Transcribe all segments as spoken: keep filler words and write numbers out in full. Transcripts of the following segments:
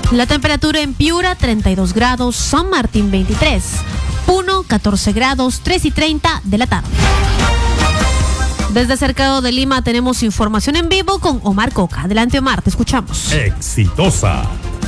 La temperatura en Piura, treinta y dos grados, San Martín, veintitrés, Puno, catorce grados, tres y treinta de la tarde. Desde Cercado de Lima tenemos información en vivo con Omar Coca. Adelante, Omar, te escuchamos. Exitosa.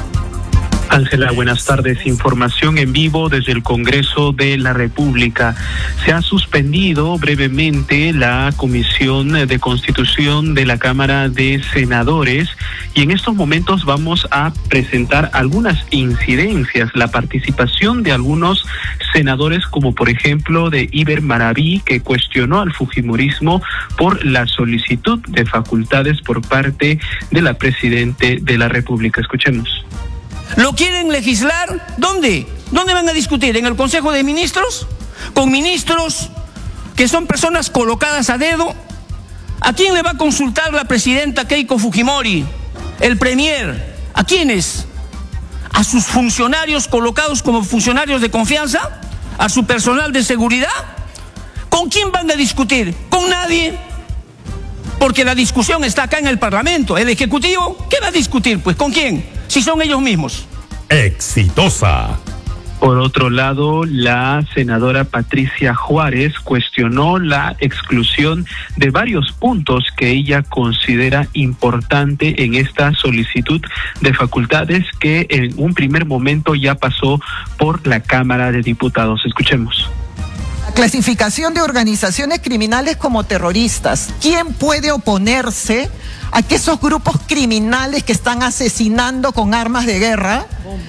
Ángela, buenas tardes. Información en vivo desde el Congreso de la República. Se ha suspendido brevemente la Comisión de Constitución de la Cámara de Senadores y en estos momentos vamos a presentar algunas incidencias, la participación de algunos senadores como por ejemplo de Iber Maraví, que cuestionó al fujimorismo por la solicitud de facultades por parte de la Presidente de la República. Escuchemos. ¿Lo quieren legislar? ¿Dónde? ¿Dónde van a discutir? ¿En el Consejo de Ministros? ¿Con ministros que son personas colocadas a dedo? ¿A quién le va a consultar la presidenta Keiko Fujimori? ¿El premier? ¿A quiénes? ¿A sus funcionarios colocados como funcionarios de confianza? ¿A su personal de seguridad? ¿Con quién van a discutir? ¿Con nadie? Porque la discusión está acá en el Parlamento. ¿El Ejecutivo qué va a discutir? Pues ¿con quién? Si son ellos mismos. Exitosa. Por otro lado, la senadora Patricia Juárez cuestionó la exclusión de varios puntos que ella considera importante en esta solicitud de facultades que en un primer momento ya pasó por la Cámara de Diputados. Escuchemos. La clasificación de organizaciones criminales como terroristas. ¿Quién puede oponerse a que esos grupos criminales que están asesinando con armas de guerra,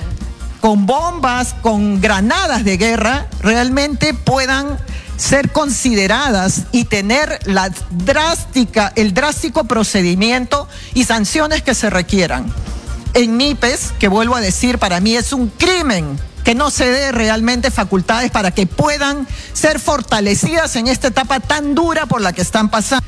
con bombas, con granadas de guerra, realmente puedan ser consideradas y tener la drástica, el drástico procedimiento y sanciones que se requieran? En MIPES, que vuelvo a decir, para mí es un crimen que no se dé realmente facultades para que puedan ser fortalecidas en esta etapa tan dura por la que están pasando.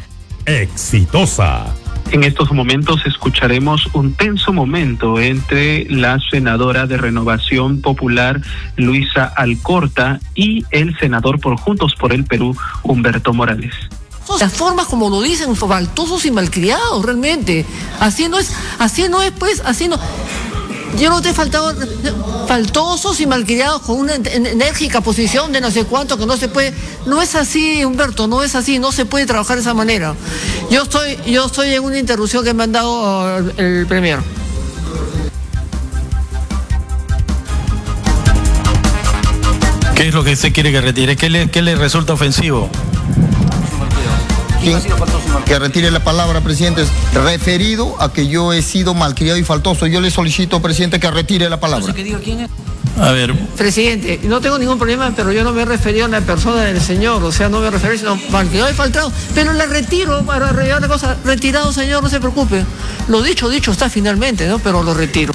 Exitosa. En estos momentos escucharemos un tenso momento entre la senadora de Renovación Popular, Luisa Alcorta, y el senador por Juntos por el Perú, Humberto Morales. Las formas, como lo dicen, faltosos y malcriados, realmente. Así no es, así no es, pues, así no. Yo no te he faltado faltosos y malcriados con una enérgica posición de no sé cuánto que no se puede. No es así, Humberto, no es así, no se puede trabajar de esa manera. Yo estoy, yo estoy en una interrupción que me han dado el, el premier. ¿Qué es lo que usted quiere que retire? ¿Qué le, qué le resulta ofensivo? ¿Quién? Que retire la palabra, presidente, referido a que yo he sido malcriado y faltoso. Yo le solicito, presidente, que retire la palabra. ¿Que diga quién es? A ver. Presidente, no tengo ningún problema, pero yo no me he referido a la persona del señor, o sea, no me he referido, sino malcriado y faltado, pero la retiro para arreglar la cosa. Retirado, señor, no se preocupe. Lo dicho, dicho está finalmente, ¿no? Pero lo retiro.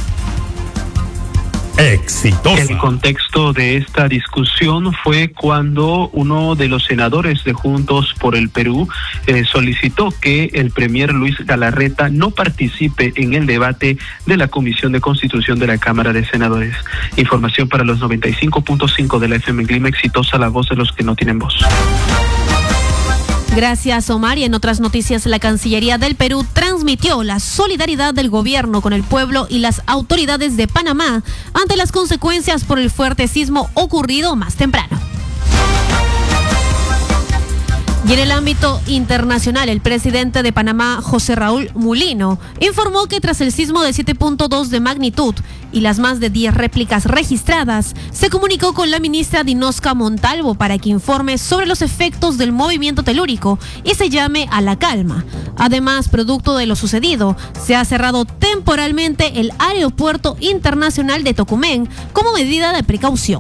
Exitosa. El contexto de esta discusión fue cuando uno de los senadores de Juntos por el Perú eh, solicitó que el premier Luis Galarreta no participe en el debate de la Comisión de Constitución de la Cámara de Senadores. Información para los noventa y cinco punto cinco de la F M en Clima. Exitosa, la voz de los que no tienen voz. Gracias, Omar. Y en otras noticias, la Cancillería del Perú transmitió la solidaridad del gobierno con el pueblo y las autoridades de Panamá ante las consecuencias por el fuerte sismo ocurrido más temprano. Y en el ámbito internacional, el presidente de Panamá, José Raúl Mulino, informó que tras el sismo de siete punto dos de magnitud y las más de diez réplicas registradas, se comunicó con la ministra Dinosca Montalvo para que informe sobre los efectos del movimiento telúrico y se llame a la calma. Además, producto de lo sucedido, se ha cerrado temporalmente el Aeropuerto Internacional de Tocumen como medida de precaución.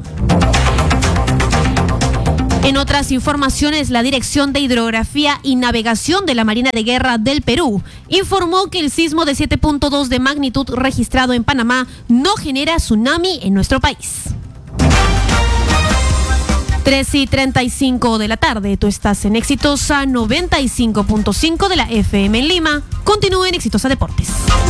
En otras informaciones, la Dirección de Hidrografía y Navegación de la Marina de Guerra del Perú informó que el sismo de siete punto dos de magnitud registrado en Panamá no genera tsunami en nuestro país. tres y treinta y cinco de la tarde, tú estás en Exitosa noventa y cinco punto cinco de la F M en Lima. Continúa en Exitosa Deportes.